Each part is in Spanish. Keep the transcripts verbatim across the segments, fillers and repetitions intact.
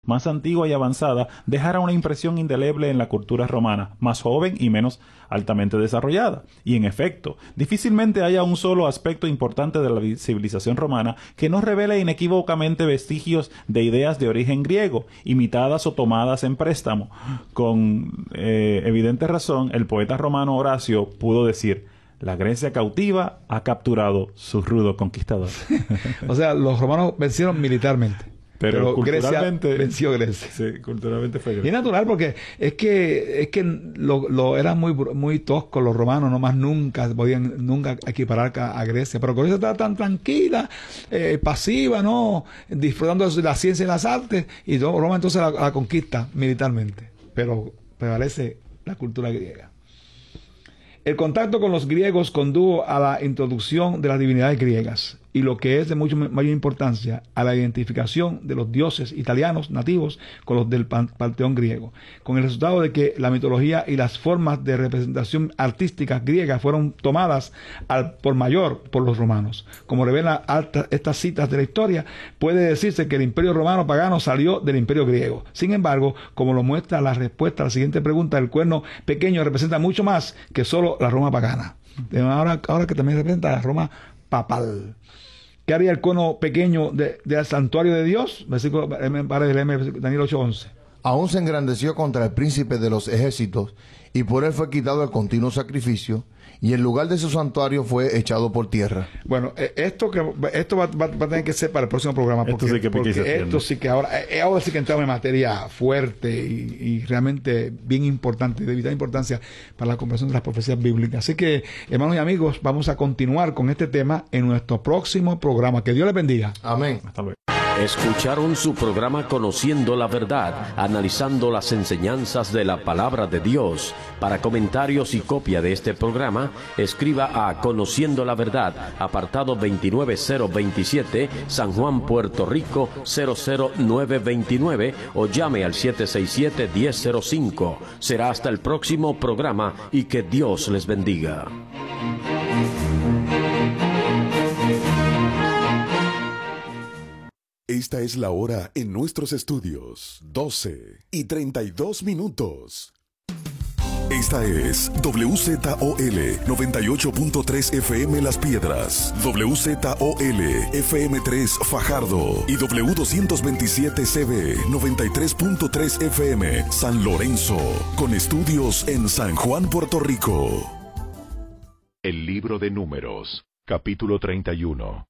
más antigua y avanzada, dejara una impresión indeleble en la cultura romana, más joven y menos altamente desarrollada. Y en efecto, difícilmente haya un solo aspecto importante de la civilización romana que no revele inequívocamente vestigios de ideas de origen griego, imitadas o tomadas en préstamo. Con eh, evidente razón, el poeta romano Horacio pudo decir: la Grecia cautiva ha capturado su rudo conquistador. O sea, los romanos vencieron militarmente. Pero, pero culturalmente Grecia venció Grecia. Sí, culturalmente fue Grecia. Y es natural porque es que es que lo, lo eran muy muy toscos los romanos, no más nunca podían nunca equiparar a, a Grecia. Pero Grecia estaba tan tranquila, eh, pasiva, no, disfrutando de la ciencia y las artes, y Roma entonces la, la conquista militarmente. Pero prevalece la cultura griega. El contacto con los griegos condujo a la introducción de las divinidades griegas y, lo que es de mucha mayor importancia, a la identificación de los dioses italianos nativos con los del pan panteón griego, con el resultado de que la mitología y las formas de representación artística griegas fueron tomadas al por mayor por los romanos. Como revelan alta, estas citas de la historia, puede decirse que el imperio romano pagano salió del imperio griego. Sin embargo, como lo muestra la respuesta a la siguiente pregunta, el cuerno pequeño representa mucho más que solo la Roma pagana. Ahora, ahora que también representa la Roma papal. ¿Qué haría el cono pequeño del de santuario de Dios? Versículo Daniel ocho once. Aún se engrandeció contra el príncipe de los ejércitos, y por él fue quitado el continuo sacrificio, y el lugar de su santuario fue echado por tierra. Bueno, esto que esto va, va, va a tener que ser para el próximo programa, porque esto sí que, porque esto sí que ahora, ahora sí que entramos en materia fuerte y, y realmente bien importante, de vital importancia para la comprensión de las profecías bíblicas. Así que, hermanos y amigos, vamos a continuar con este tema en nuestro próximo programa. Que Dios les bendiga. Amén. Hasta luego. Escucharon su programa Conociendo la Verdad, analizando las enseñanzas de la Palabra de Dios. Para comentarios y copia de este programa, escriba a Conociendo la Verdad, apartado veintinueve cero veintisiete, San Juan, Puerto Rico, cero cero nueve veintinueve, o llame al siete seis siete, uno cero cero cinco. Será hasta el próximo programa y que Dios les bendiga. Esta es la hora en nuestros estudios, doce y treinta y dos minutos. Esta es W Z O L noventa y ocho punto tres F M Las Piedras, W Z O L F M tres Fajardo y W doscientos veintisiete C B noventa y tres punto tres F M San Lorenzo, con estudios en San Juan, Puerto Rico. El libro de Números, capítulo treinta y uno.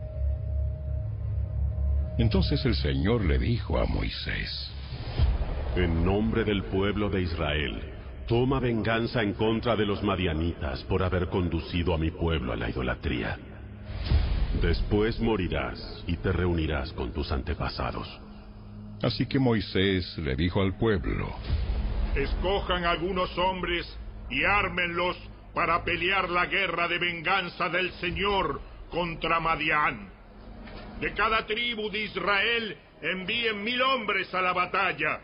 Entonces el Señor le dijo a Moisés: En nombre del pueblo de Israel, toma venganza en contra de los madianitas por haber conducido a mi pueblo a la idolatría. Después morirás y te reunirás con tus antepasados. Así que Moisés le dijo al pueblo: Escojan algunos hombres y ármenlos para pelear la guerra de venganza del Señor contra Madián. De cada tribu de Israel envíen mil hombres a la batalla.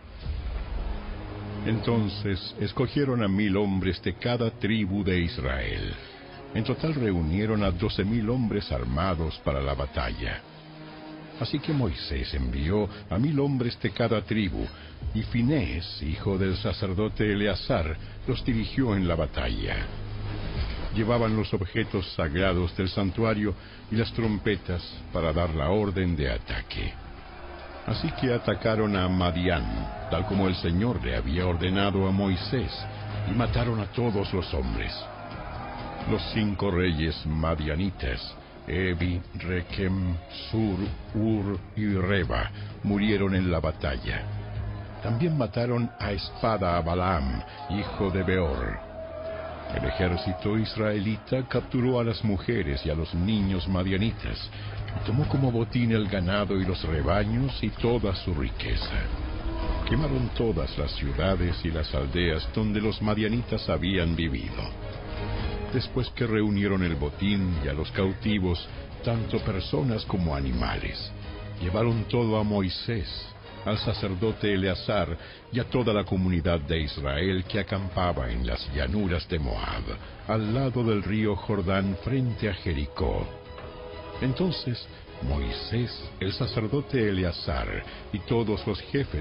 Entonces escogieron a mil hombres de cada tribu de Israel. En total reunieron a doce mil hombres armados para la batalla. Así que Moisés envió a mil hombres de cada tribu, y Finés, hijo del sacerdote Eleazar, los dirigió en la batalla. Llevaban los objetos sagrados del santuario y las trompetas para dar la orden de ataque. Así que atacaron a Madián, tal como el Señor le había ordenado a Moisés, y mataron a todos los hombres. Los cinco reyes madianitas, Evi, Rekem, Sur, Ur y Reba, murieron en la batalla. También mataron a espada a Balaam, hijo de Beor. El ejército israelita capturó a las mujeres y a los niños madianitas, y tomó como botín el ganado y los rebaños y toda su riqueza. Quemaron todas las ciudades y las aldeas donde los madianitas habían vivido. Después que reunieron el botín y a los cautivos, tanto personas como animales, llevaron todo a Moisés, al sacerdote Eleazar y a toda la comunidad de Israel que acampaba en las llanuras de Moab, al lado del río Jordán frente a Jericó. Entonces Moisés, el sacerdote Eleazar y todos los jefes